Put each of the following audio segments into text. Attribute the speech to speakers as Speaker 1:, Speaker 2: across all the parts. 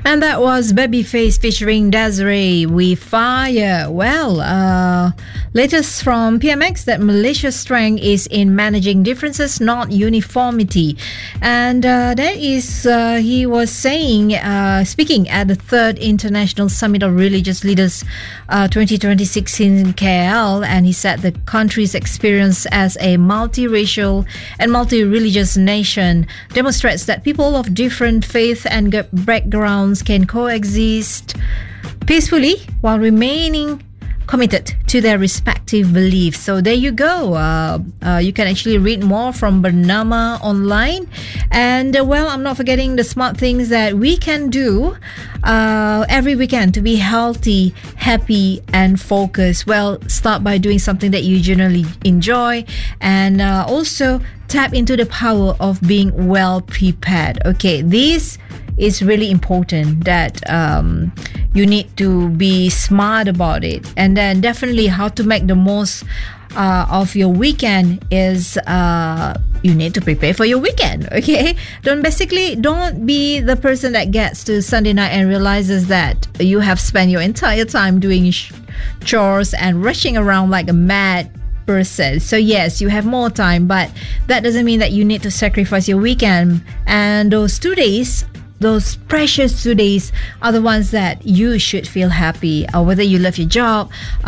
Speaker 1: And that was Babyface featuring Desiree with Fire. Well, latest from PMX that Malaysia's strength is in managing differences, not uniformity. And that is, he was saying, speaking at the 3rd International Summit of Religious Leaders 2026 in KL, and he said the country's experience as a multiracial and multi-religious nation demonstrates that people of different faith and backgrounds can coexist peacefully while remaining committed to their respective beliefs. So there you go. You can actually read more from Bernama online. And well, I'm not forgetting the smart things that we can do every weekend to be healthy, happy, and focused. Well, start by doing something that you generally enjoy, and also tap into the power of being well prepared. Okay, this is really important, that you need to be smart about it. And then definitely how to make the most of your weekend is you need to prepare for your weekend. Okay, don't be the person that gets to Sunday night and realizes that you have spent your entire time doing chores and rushing around like a mad person. So yes, you have more time, but that doesn't mean that you need to sacrifice your weekend. And those 2 days, those precious 2 days, are the ones that you should feel happy, whether you love your job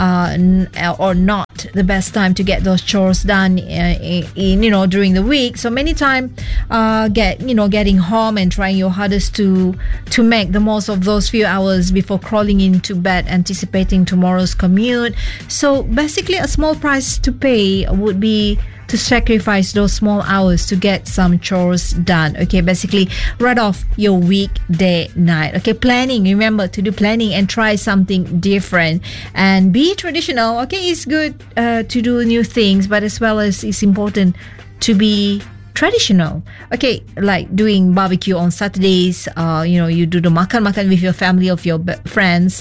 Speaker 1: or not. The best time to get those chores done during the week. So many time getting home and trying your hardest to make the most of those few hours before crawling into bed, anticipating tomorrow's commute. So basically, a small price to pay would be to sacrifice those small hours to get some chores done. Okay, basically right off your weekday night. Okay, planning, remember to do planning and try something different and be traditional. Okay, it's good to do new things, but as well as it's important to be traditional. Okay, like doing barbecue on Saturdays, you do the makan with your family, of your friends,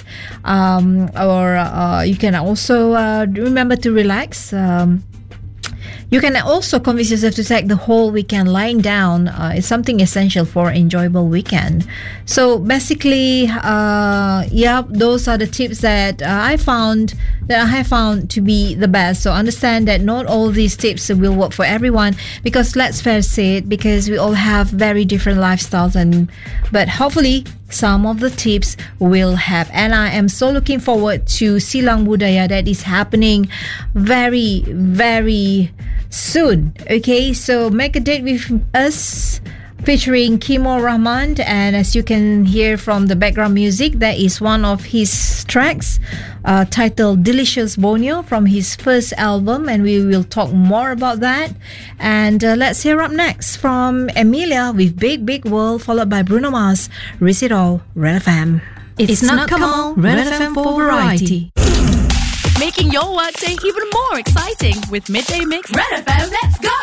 Speaker 1: or you can also remember to relax. You can also convince yourself to take the whole weekend lying down. It's something essential for an enjoyable weekend. So basically, those are the tips that I have found to be the best. So understand that not all these tips will work for everyone, because let's face it, because we all have very different lifestyles, but hopefully some of the tips will help. And I am so looking forward to Silang Budaya that is happening very, very soon. Okay, so make a date with us, featuring Kimo Rahman. And as you can hear from the background music, that is one of his tracks titled Delicious Borneo from his first album, and we will talk more about that. And let's hear up next from Emilia with Big Big World, followed by Bruno Mars, Risk It All, Red FM.
Speaker 2: It's not Kamal, Red FM for variety.
Speaker 3: Making your workday even more exciting with Midday Mix Red FM. Let's go!